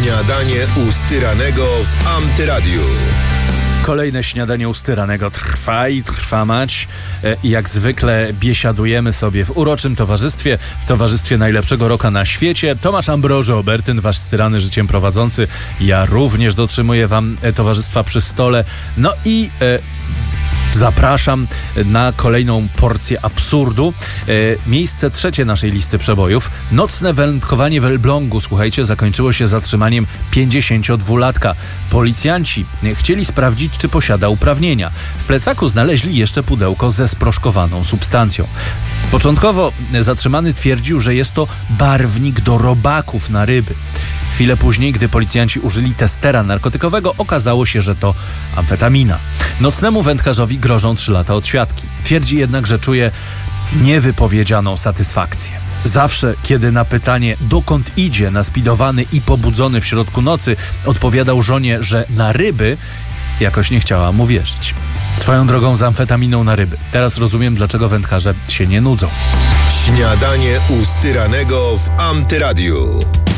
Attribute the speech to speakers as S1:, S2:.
S1: Śniadanie u Styranego w Antyradiu.
S2: Kolejne śniadanie u Styranego trwa mać. I jak zwykle biesiadujemy sobie w uroczym towarzystwie, w towarzystwie najlepszego rocka na świecie. Tomasz Ambroży Obertyn, wasz styrany życiem prowadzący. Ja również dotrzymuję wam towarzystwa przy stole. No i zapraszam na kolejną porcję absurdu. Miejsce trzecie naszej listy przebojów. Nocne wędkowanie w Elblągu, słuchajcie, zakończyło się zatrzymaniem 52-latka. Policjanci chcieli sprawdzić, czy posiada uprawnienia. W plecaku znaleźli jeszcze pudełko ze sproszkowaną substancją. Początkowo zatrzymany twierdził, że jest to barwnik do robaków na ryby. Chwilę później, gdy policjanci użyli testera narkotykowego, okazało się, że to amfetamina. Nocnemu wędkarzowi grożą 3 lata odsiadki. Twierdzi jednak, że czuje niewypowiedzianą satysfakcję. Zawsze, kiedy na pytanie, dokąd idzie, naspidowany i pobudzony w środku nocy, odpowiadał żonie, że na ryby, jakoś nie chciała mu wierzyć. Swoją drogą z amfetaminą na ryby. Teraz rozumiem, dlaczego wędkarze się nie nudzą.
S1: Śniadanie u Styranego w Antyradiu.